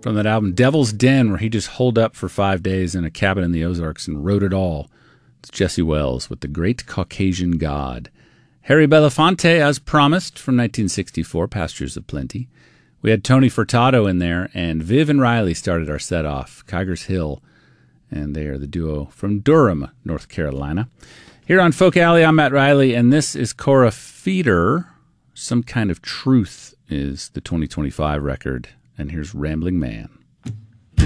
from that album Devil's Den, where he just holed up for 5 days in a cabin in the Ozarks and wrote it all. It's Jesse Wells with The Great Caucasian God. Harry Belafonte, as promised, from 1964, Pastures of Plenty. We had Tony Furtado in there, and Viv and Riley started our set off, Kiger's Hill, and they are the duo from Durham, North Carolina. Here on Folk Alley, I'm Matt Riley, and this is Cora Feeder. Some Kind of Truth is the 2025 record, and here's Rambling Man.